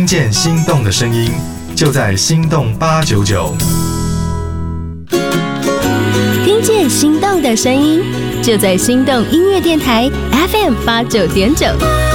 见心动的声音，就在心动899。 听见心动的声音，就在心动音乐电台 FM 89.9。